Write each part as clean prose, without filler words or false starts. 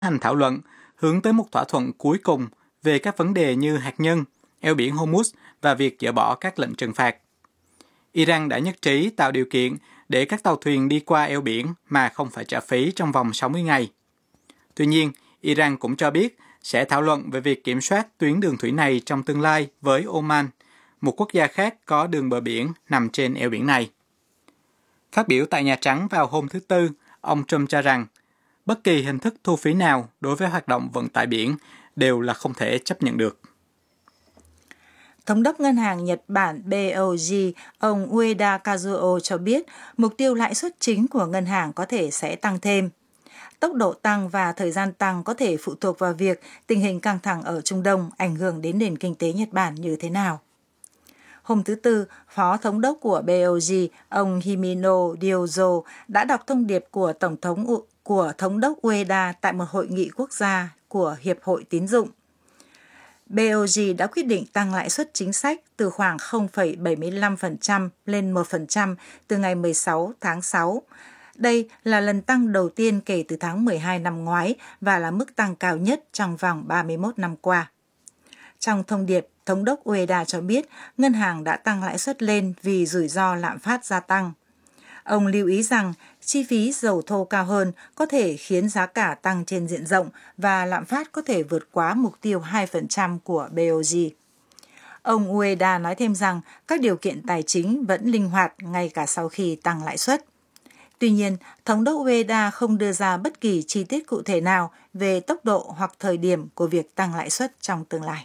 hành thảo luận hướng tới một thỏa thuận cuối cùng về các vấn đề như hạt nhân, eo biển Hormuz và việc dỡ bỏ các lệnh trừng phạt. Iran đã nhất trí tạo điều kiện để các tàu thuyền đi qua eo biển mà không phải trả phí trong vòng 60 ngày. Tuy nhiên, Iran cũng cho biết sẽ thảo luận về việc kiểm soát tuyến đường thủy này trong tương lai với Oman, một quốc gia khác có đường bờ biển nằm trên eo biển này. Phát biểu tại Nhà Trắng vào hôm thứ Tư, ông Trump cho rằng bất kỳ hình thức thu phí nào đối với hoạt động vận tải biển đều là không thể chấp nhận được. Thống đốc Ngân hàng Nhật Bản BOJ, ông Ueda Kazuo cho biết mục tiêu lãi suất chính của ngân hàng có thể sẽ tăng thêm. Tốc độ tăng và thời gian tăng có thể phụ thuộc vào việc tình hình căng thẳng ở Trung Đông ảnh hưởng đến nền kinh tế Nhật Bản như thế nào. Hôm thứ Tư, Phó Thống đốc của BOJ, ông Himino Ryozo đã đọc thông điệp của Thống đốc Ueda tại một hội nghị quốc gia của Hiệp hội Tín dụng. BOJ đã quyết định tăng lãi suất chính sách từ khoảng 0,75% lên 1% từ ngày 16 tháng 6. Đây là lần tăng đầu tiên kể từ tháng 12 năm ngoái và là mức tăng cao nhất trong vòng 31 năm qua. Trong thông điệp, Thống đốc Ueda cho biết ngân hàng đã tăng lãi suất lên vì rủi ro lạm phát gia tăng. Ông lưu ý rằng chi phí dầu thô cao hơn có thể khiến giá cả tăng trên diện rộng và lạm phát có thể vượt quá mục tiêu 2% của BOJ. Ông Ueda nói thêm rằng các điều kiện tài chính vẫn linh hoạt ngay cả sau khi tăng lãi suất. Tuy nhiên, Thống đốc Ueda không đưa ra bất kỳ chi tiết cụ thể nào về tốc độ hoặc thời điểm của việc tăng lãi suất trong tương lai.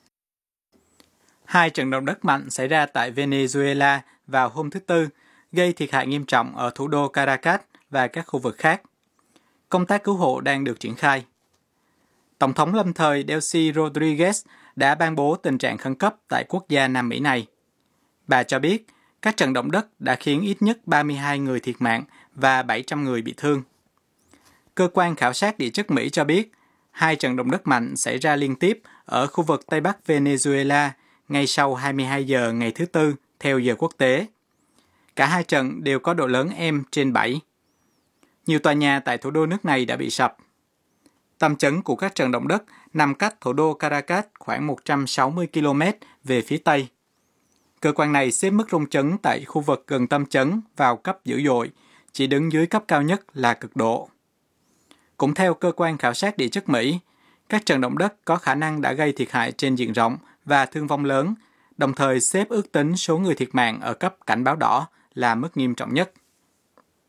2 trận động đất mạnh xảy ra tại Venezuela vào hôm thứ Tư, gây thiệt hại nghiêm trọng ở thủ đô Caracas và các khu vực khác. Công tác cứu hộ đang được triển khai. Tổng thống lâm thời Delcy Rodriguez đã ban bố tình trạng khẩn cấp tại quốc gia Nam Mỹ này. Bà cho biết các trận động đất đã khiến ít nhất 32 người thiệt mạng và 700 người bị thương. Cơ quan khảo sát địa chất Mỹ cho biết 2 trận động đất mạnh xảy ra liên tiếp ở khu vực Tây Bắc Venezuela ngay sau 22 giờ ngày thứ Tư theo giờ quốc tế. Cả 2 trận đều có độ lớn M/7. Nhiều tòa nhà tại thủ đô nước này đã bị sập. Tâm chấn của các trận động đất nằm cách thủ đô Caracas khoảng 160 km về phía Tây. Cơ quan này xếp mức rung chấn tại khu vực gần tâm chấn vào cấp dữ dội, chỉ đứng dưới cấp cao nhất là cực độ. Cũng theo cơ quan khảo sát địa chất Mỹ, các trận động đất có khả năng đã gây thiệt hại trên diện rộng và thương vong lớn, đồng thời xếp ước tính số người thiệt mạng ở cấp cảnh báo đỏ là mức nghiêm trọng nhất.